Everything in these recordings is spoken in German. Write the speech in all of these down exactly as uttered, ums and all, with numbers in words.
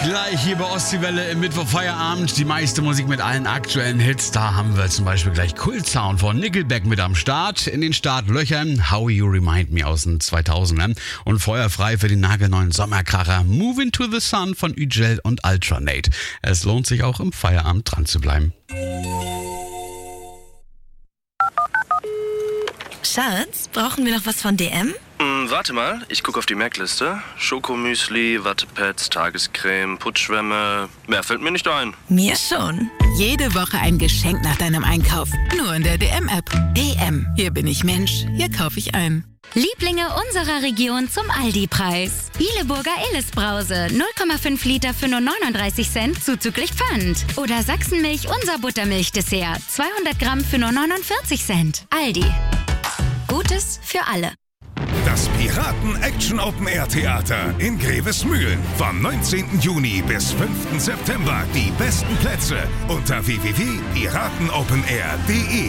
Gleich hier bei Ostseewelle im Mittwochfeierabend die meiste Musik mit allen aktuellen Hits. Da haben wir zum Beispiel gleich Kult-Sound von Nickelback mit am Start. In den Startlöchern How You Remind Me aus den zweitausendern. Und feuerfrei für den nagelneuen Sommerkracher Moving to the Sun von Ügel und Ultranate. Es lohnt sich auch im Feierabend dran zu bleiben. Schatz, brauchen wir noch was von D M? Mm, warte mal, ich gucke auf die Merkliste. Schokomüsli, Wattepads, Tagescreme, Putzschwämme. Mehr fällt mir nicht ein. Mir schon. Jede Woche ein Geschenk nach deinem Einkauf. Nur in der D M-App. D M. Hier bin ich Mensch. Hier kaufe ich ein. Lieblinge unserer Region zum Aldi-Preis. Bieleburger Illes-Brause, null Komma fünf Liter für nur neununddreißig Cent zuzüglich Pfand. Oder Sachsenmilch unser Buttermilch-Dessert, zweihundert Gramm für nur neunundvierzig Cent. Aldi. Gutes für alle. Das Piraten-Action-Open-Air-Theater in Grevesmühlen. Vom neunzehnten Juni bis fünften September. Die besten Plätze unter w w w punkt piratenopenair punkt de.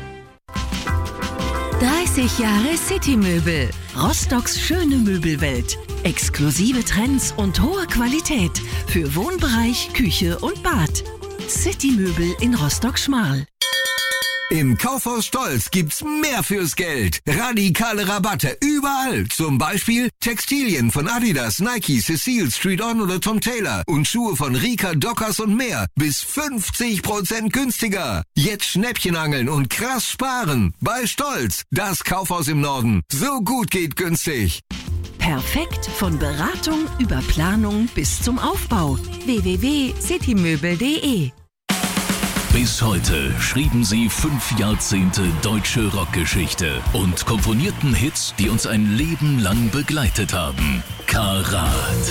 dreißig Jahre Citymöbel. Rostocks schöne Möbelwelt. Exklusive Trends und hohe Qualität für Wohnbereich, Küche und Bad. Citymöbel in Rostock-Schmal. Im Kaufhaus Stolz gibt's mehr fürs Geld. Radikale Rabatte überall. Zum Beispiel Textilien von Adidas, Nike, Cecile, Street On oder Tom Taylor und Schuhe von Rika, Dockers und mehr. Bis fünfzig Prozent günstiger. Jetzt Schnäppchen angeln und krass sparen. Bei Stolz, das Kaufhaus im Norden. So gut geht günstig. Perfekt von Beratung über Planung bis zum Aufbau. w w w punkt citymöbel punkt de. Bis heute schrieben sie fünf Jahrzehnte deutsche Rockgeschichte und komponierten Hits, die uns ein Leben lang begleitet haben. Karat.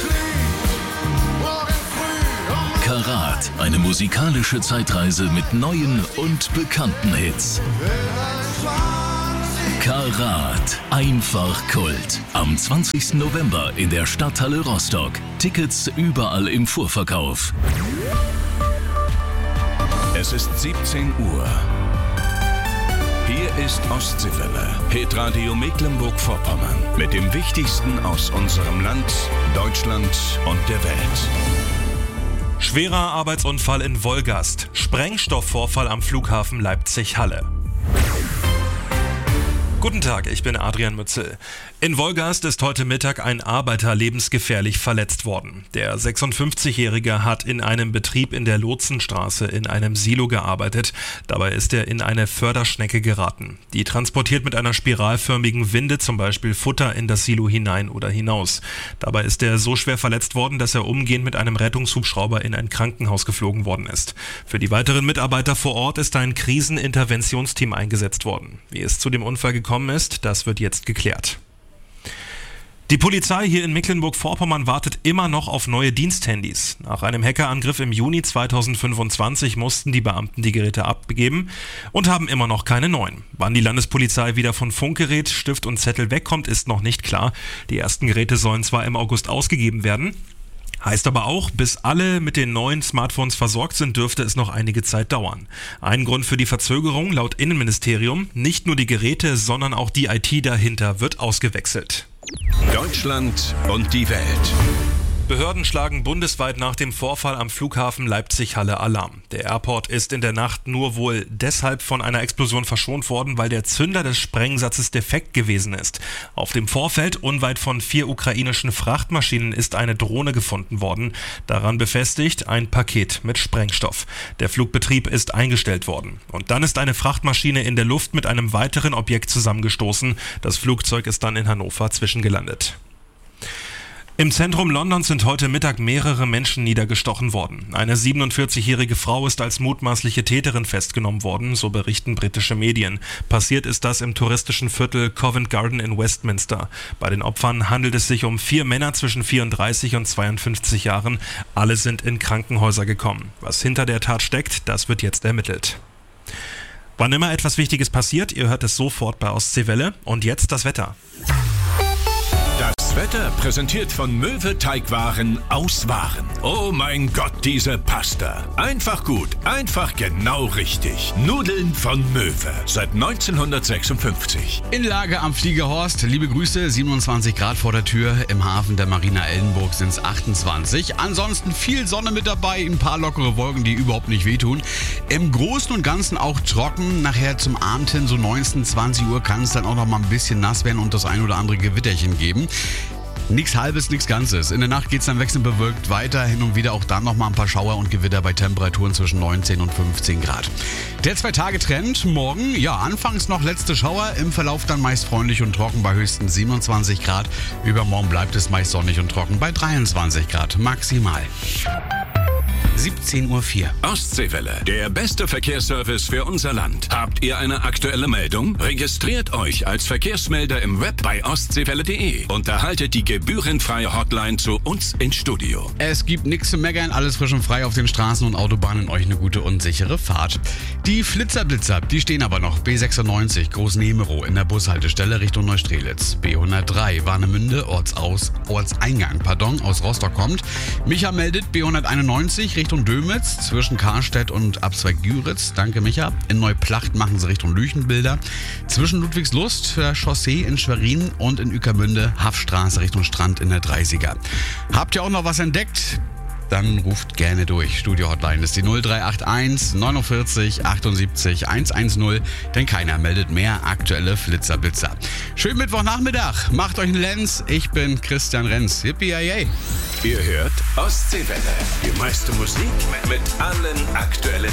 Karat, eine musikalische Zeitreise mit neuen und bekannten Hits. Karat, einfach Kult. Am zwanzigsten November in der Stadthalle Rostock. Tickets überall im Vorverkauf. Es ist siebzehn Uhr. Hier ist Ostseewelle, Hitradio Mecklenburg-Vorpommern. Mit dem Wichtigsten aus unserem Land, Deutschland und der Welt. Schwerer Arbeitsunfall in Wolgast. Sprengstoffvorfall am Flughafen Leipzig-Halle. Guten Tag, ich bin Adrian Mützel. In Wolgast ist heute Mittag ein Arbeiter lebensgefährlich verletzt worden. Der sechsundfünfzigjährige hat in einem Betrieb in der Lotsenstraße in einem Silo gearbeitet. Dabei ist er in eine Förderschnecke geraten. Die transportiert mit einer spiralförmigen Winde zum Beispiel Futter in das Silo hinein oder hinaus. Dabei ist er so schwer verletzt worden, dass er umgehend mit einem Rettungshubschrauber in ein Krankenhaus geflogen worden ist. Für die weiteren Mitarbeiter vor Ort ist ein Kriseninterventionsteam eingesetzt worden. Wie es zu dem Unfall gekommen ist, das wird jetzt geklärt. Die Polizei hier in Mecklenburg-Vorpommern wartet immer noch auf neue Diensthandys. Nach einem Hackerangriff im Juni zweitausendfünfundzwanzig mussten die Beamten die Geräte abgeben und haben immer noch keine neuen. Wann die Landespolizei wieder von Funkgerät, Stift und Zettel wegkommt, ist noch nicht klar. Die ersten Geräte sollen zwar im August ausgegeben werden, heißt aber auch, bis alle mit den neuen Smartphones versorgt sind, dürfte es noch einige Zeit dauern. Ein Grund für die Verzögerung laut Innenministerium: nicht nur die Geräte, sondern auch die I T dahinter wird ausgewechselt. Deutschland und die Welt. Behörden schlagen bundesweit nach dem Vorfall am Flughafen Leipzig-Halle Alarm. Der Airport ist in der Nacht nur wohl deshalb von einer Explosion verschont worden, weil der Zünder des Sprengsatzes defekt gewesen ist. Auf dem Vorfeld, unweit von vier ukrainischen Frachtmaschinen, ist eine Drohne gefunden worden. Daran befestigt ein Paket mit Sprengstoff. Der Flugbetrieb ist eingestellt worden. Und dann ist eine Frachtmaschine in der Luft mit einem weiteren Objekt zusammengestoßen. Das Flugzeug ist dann in Hannover zwischengelandet. Im Zentrum Londons sind heute Mittag mehrere Menschen niedergestochen worden. Eine siebenundvierzigjährige Frau ist als mutmaßliche Täterin festgenommen worden, so berichten britische Medien. Passiert ist das im touristischen Viertel Covent Garden in Westminster. Bei den Opfern handelt es sich um vier Männer zwischen vierunddreißig und zweiundfünfzig Jahren. Alle sind in Krankenhäuser gekommen. Was hinter der Tat steckt, das wird jetzt ermittelt. Wann immer etwas Wichtiges passiert, ihr hört es sofort bei Ostseewelle. Und jetzt das Wetter. Das Das Wetter präsentiert von Möwe Teigwaren aus Waren. Oh mein Gott, diese Pasta. Einfach gut, einfach genau richtig. Nudeln von Möwe. Seit neunzehnhundertsechsundfünfzig. In Lage am Fliegerhorst. Liebe Grüße, siebenundzwanzig Grad vor der Tür. Im Hafen der Marina Ellenburg sind es achtundzwanzig. Ansonsten viel Sonne mit dabei, ein paar lockere Wolken, die überhaupt nicht wehtun. Im Großen und Ganzen auch trocken. Nachher zum Abend hin, so neunzehn, zwanzig Uhr, kann es dann auch noch mal ein bisschen nass werden und das ein oder andere Gewitterchen geben. Nichts Halbes, nichts Ganzes. In der Nacht geht es dann wechselnd bewölkt weiter. Hin und wieder auch dann noch mal ein paar Schauer und Gewitter bei Temperaturen zwischen neunzehn und fünfzehn Grad. Der Zwei-Tage-Trend morgen, ja, anfangs noch letzte Schauer, im Verlauf dann meist freundlich und trocken bei höchstens siebenundzwanzig Grad. Übermorgen bleibt es meist sonnig und trocken bei dreiundzwanzig Grad maximal. siebzehn Uhr vier. Ostseewelle, der beste Verkehrsservice für unser Land. Habt ihr eine aktuelle Meldung? Registriert euch als Verkehrsmelder im Web bei ostseewelle punkt de und erhaltet die gebührenfreie Hotline zu uns ins Studio. Es gibt nichts zu meckern, alles frisch und frei auf den Straßen und Autobahnen. Euch eine gute und sichere Fahrt. Die Flitzerblitzer, die stehen aber noch. B sechsundneunzig, Groß-Nemero in der Bushaltestelle Richtung Neustrelitz. B hundertdrei, Warnemünde, Ortsaus, Ortseingang, pardon, aus Rostock kommt. Micha meldet B hunderteinundneunzig, Richtung Dömitz, zwischen Karstedt und Abzweig-Güritz. Danke, Micha. In Neuplacht machen sie Richtung Lüchenbilder. Zwischen Ludwigslust, der Chaussee in Schwerin und in Ueckermünde, Haffstraße Richtung Strand in der dreißiger. Habt ihr auch noch was entdeckt? Dann ruft gerne durch. Studio-Hotline ist die null drei acht eins neunundvierzig achtundsiebzig hundertzehn, denn keiner meldet mehr aktuelle Flitzerblitzer. Schönen Mittwochnachmittag. Macht euch einen Lenz. Ich bin Christian Renz. Yippie-yay. Ihr hört Ostseewelle. Die meiste Musik mit allen aktuellen